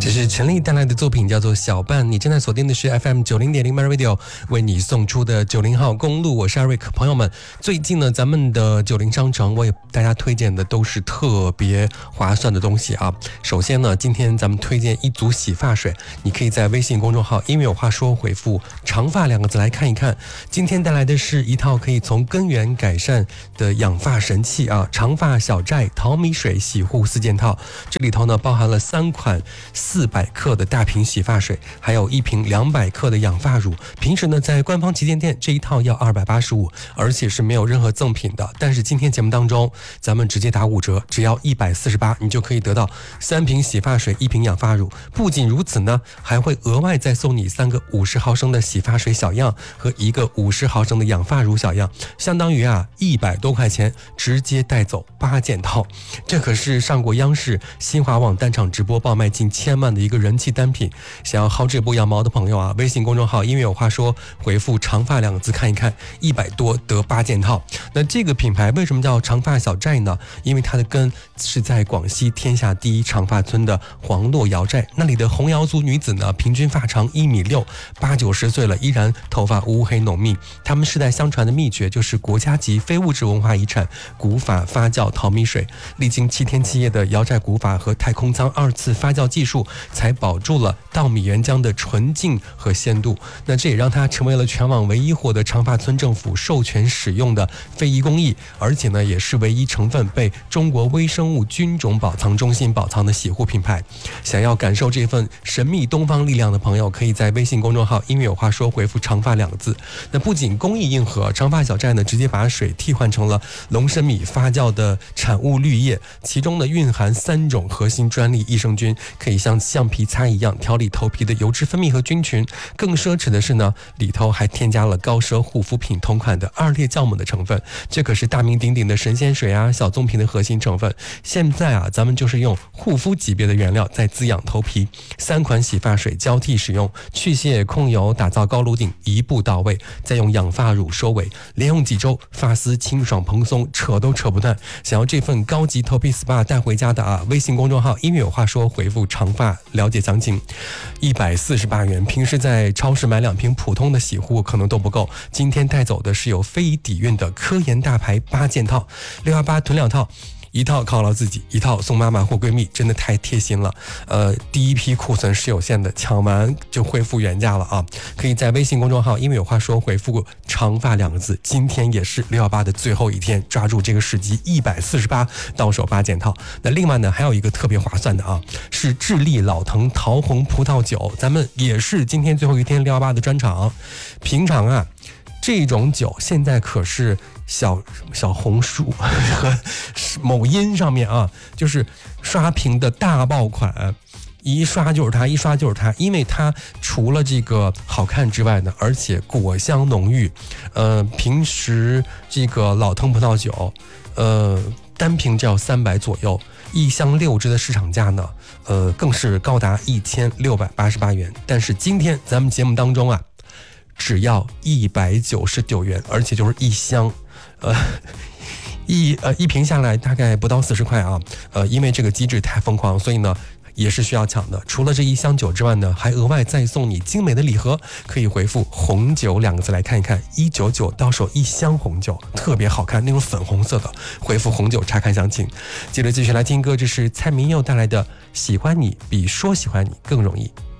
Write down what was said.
这是陈粒带来的作品，叫做《小伴》。你正在锁定的是 FM90.0 MyRadio 为你送出的90号公路，我是艾瑞克。朋友们，最近呢，咱们的90商城为大家推荐的都是特别划算的东西啊。首先呢，今天咱们推荐一组洗发水，你可以在微信公众号因为有话说回复长发2个字来看一看。今天带来的是一套可以从根源改善的养发神器啊，长发小寨淘米水洗护4件套。这里头呢包含了3款400克的大瓶洗发水，还有1瓶200克的养发乳。平时呢在官方旗舰店这一套要285，而且是没有任何赠品的。但是今天节目当中咱们直接打5折，只要148，你就可以得到3瓶洗发水1瓶养发乳。不仅如此呢，还会额外再送你3个50毫升的洗发水小样和1个50毫升的养发乳小样，相当于100多块钱直接带走8件套。这可是上过央视新华网单场直播爆卖近1000万的一个人气单品。想要薅这波羊毛的朋友微信公众号因为有话说回复长发2个字看一看，100多得8件套。那这个品牌为什么叫长发小寨呢？因为它的根是在广西天下第一长发村的黄洛瑶寨，那里的红瑶族女子呢，平均发长1.6米，8、90岁了依然头发乌黑浓密。他们世代相传的秘诀就是国家级非物质文化遗产古法发酵淘米水，历经7天7夜的瑶寨古法和太空舱2次发酵技术，才保住了稻米原浆的纯净和鲜度。那这也让它成为了全网唯一获得长发村政府授权使用的非遗工艺，而且呢也是唯一成分被中国微生物菌种保藏中心保藏的洗护品牌。想要感受这份神秘东方力量的朋友，可以在微信公众号因为有话说回复长发2个字。那不仅工艺硬核，长发小寨呢直接把水替换成了龙参米发酵的产物绿叶，其中呢蕴含3种核心专利益生菌，可以像橡皮擦一样调理头皮的油脂分泌和菌群。更奢侈的是呢，里头还添加了高奢护肤品同款的2列酵母的成分，这可是大名鼎鼎的神仙水小棕瓶的核心成分。现在咱们就是用护肤级别的原料在滋养头皮，3款洗发水交替使用，去屑控油，打造高颅顶，一步到位，再用养发乳收尾，连用几周，发丝清爽蓬松，扯都扯不断。想要这份高级头皮 SPA 带回家的微信公众号因为有话说回复长发了解详情。148元，平时在超市买2瓶普通的洗护可能都不够，今天带走的是有非遗底蕴的科研大牌8件套，618囤2套。1套犒劳自己，1套送妈妈或闺蜜，真的太贴心了。第一批库存是有限的，抢完就恢复原价了可以在微信公众号因为有话说回复长发2个字。今天也是618的最后一天，抓住这个时机，148到手8件套。那另外呢，还有一个特别划算的是智利老藤桃红葡萄酒，咱们也是今天最后一天618的专场。平常这种酒现在可是小红书和某音上面就是刷屏的大爆款，一刷就是它，一刷就是它。因为它除了这个好看之外呢，而且果香浓郁。平时这个老藤葡萄酒单瓶就要300左右，1箱6支的市场价呢更是高达1688元。但是今天咱们节目当中只要199元，而且就是1箱，一瓶下来大概不到40块因为这个机制太疯狂，所以呢也是需要抢的。除了这1箱酒之外呢，还额外再送你精美的礼盒，可以回复红酒2个字来看一看，199到手1箱红酒，特别好看，那种粉红色的，回复红酒查看详情。接着继续来听歌，这是蔡明佑带来的《喜欢你比说喜欢你更容易》。